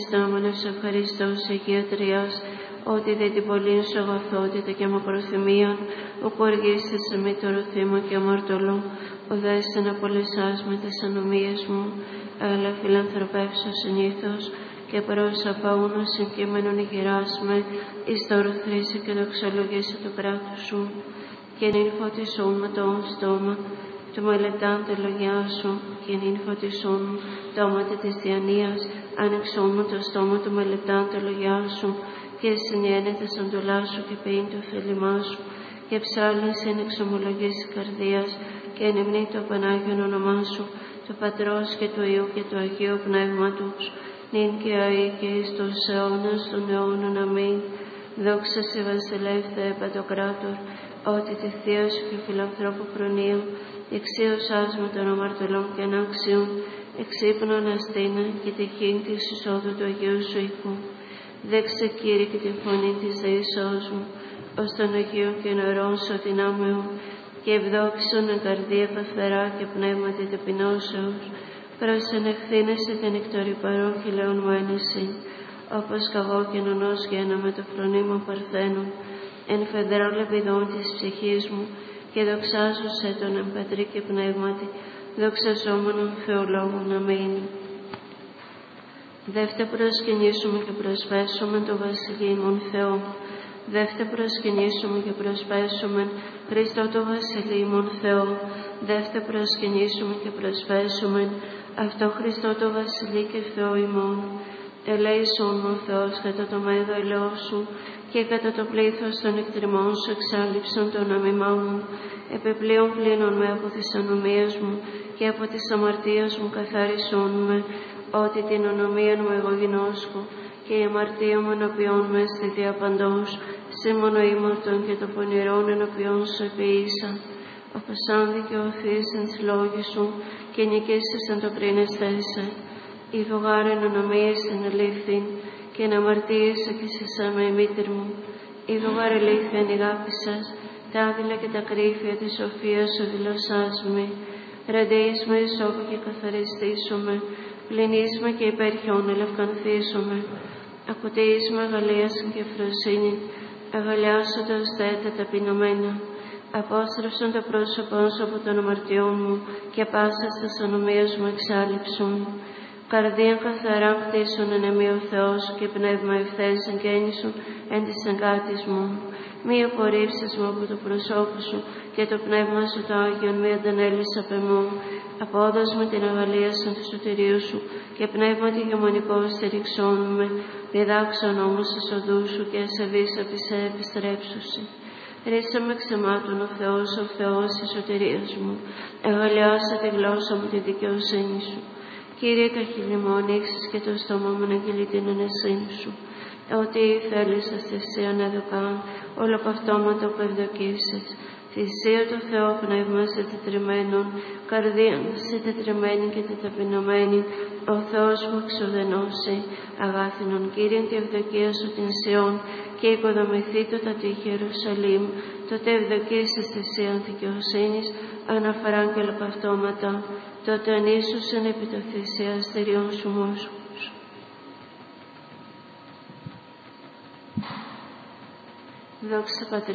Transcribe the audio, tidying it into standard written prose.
Στάμενος ευχαριστός Αγία Τριάς, ότι δε την πολλήν σου αγαθότητα και μακροθυμίαν, ο χορηγήσεις με το θύμα και αμαρτωλό, ο δέστε να απολυσάς με τις ανομίες μου, αλλά φιλανθρωπεύσω συνήθως, και προς απαούνος συγκείμενον ηγεράς με, εις το ορθρήσει και δοξολογήσει του κράτου σου, και νυν φωτισούν με το στόμα, του μελετάν τα λόγια σου, και νυν φωτισούν το όματα της διανοίας, άνοιξόν με το στόμα του μελετάν τα λόγια σου, και συνένεται σαν το λάσου και πεήν το θέλημά σου, και ψάλλεις εν εξομολογής καρδίας, και εν υμνή το Πανάγιον όνομά σου, του Πατρός και του Υιού και του Αγίου Πνεύματος, νυν και αεί και εις τους αιώνας των αιώνων. Αμήν. Δόξα σε βασιλεύ Θεέ Παντοκράτορ, ότι τη θεία σου και φιλανθρώπου προνοία, εξίωσάς με των αμαρτωλών και ανάξιων, εξύπνων αστήνα και τυχήν της εισόδου του Αγίου σου οίκου. Δέξε Κύριε και τη φωνή της δεήσεώς μου, ως των Αγίων και νερών σου δυνάμεων, και ευδόξον εν καρδία καθαρά και πνεύματι ταπεινώσεως, προς ενεχθήνεσαι και νεκτορή παρών χιλέων μου ένεση, όπως καγώ και νονός γέννα με το φρονήμα παρθένων, εν φεδρό λεπιδών της ψυχής μου, και δοξάζουσε τον εν Πατρί και Πνεύματι, δοξαζόμενον Θεολόγων. Αμήν. Δεύτε προσκυνήσουμε και προσπέσουμε το Βασιλείμον Θεό. Δεύτε προσκυνήσουμε και προσπέσουμε Χριστό το Βασιλείμον Θεό. Δεύτε προσκυνήσουμε και προσπέσουμε αυτό Χριστό το Βασιλεί και Θεό ημών. Ελέησον ο Θεός κατά το μέγα ελαιό σου, και κατά το πλήθος των εκτριμών σου εξάλληψον τον αμημά μου. Επιπλέον πλύνον με από τις ανομίες μου, και από τις αμαρτίες μου καθάρισόν με, ότι την ονομία μου εγώ γινώσκω, και η αμαρτία μου ενωπιών με στη διαπαντός, σε μονοήμαρτον και το πονηρόν ενωπιών σου επίησα. Όπως αν δικαιωθείς εν τις λόγοι σου, και νικήσεις εν το κρίνεστέσαι. Ιδω γάρεν ονομίες εν ελήφθην, και εν αμαρτίησα και σε με η μήτηρ μου. Ιδω γάρ ελήφθην ηγάπησας, τα άδειλα και τα κρύφια της σοφίας σου δηλωσάς με. Ραντεείς με εισώπου και καθαριστήσομαι, πλυνείς με και υπέρχιον ελευκανθήσομαι. Ακουτείς με αγαλίασαν και φροσύνη, αγαλιάσονται ως τα ταπεινωμένα. Απόστρεψον το πρόσωπό σου από των αμαρτιών μου, και πάσα στις ανομίες μου εξάλληψον. Καρδίαν καθαρά χτίσουν εν εμεί ο Θεός, και πνεύμα ευθές εγγέννησον εν της εγκάτης μου. Μη απορρίψεις μου από το προσώπου σου, και το πνεύμα σου το Άγιον μη αντανέλεις απ' εμού. Απόδος με την αγαλίασον του σωτηρίου σου, και πνεύμα τη γεμονικό στηριξόν με. Διδάξον όμως τους οδούς σου, και ασεβείς απ' εισέ επιστρέψουσι. Ρίσα με ξεμάτων ο Θεός της σωτηρίας μου. Αγαλιάσα τη γλώσσα μου τη δικαιοσύνη σου. Κύριε, τα χείλη μου ανοίξεις, και το στόμα μου να αγγείλει την ανεσύνη σου. Ότι θέλεις αστησίαν εδωκάν, όλο από αυτόματο που ευδοκίσεις. Θυσία του Θεού πνεύμα σε τετριμένων, καρδίαν σε τετριμένη και τεταπεινωμένη, ο Θεός μου εξοδενώσει. Αγάθινον Κύριε τη ευδοκία σου την Σιών, και οικοδομηθεί το τα τείχη Ιερουσαλήμ, τότε ευδοκίσεις θυσίαν δικαιοσύνης, αναφοράν και ολοκαυτώματα, τότε ανήσουσεν επί το θυσιαστηριών σου μόσχους. Δόξα Πατρί